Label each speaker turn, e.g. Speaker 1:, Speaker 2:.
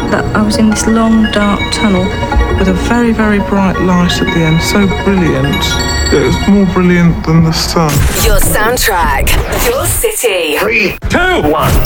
Speaker 1: that I was in this long, dark tunnel
Speaker 2: with a very, very bright light at the end, so brilliant. It was more brilliant than the sun.
Speaker 3: Your soundtrack, your city.
Speaker 4: 3, 2, 1.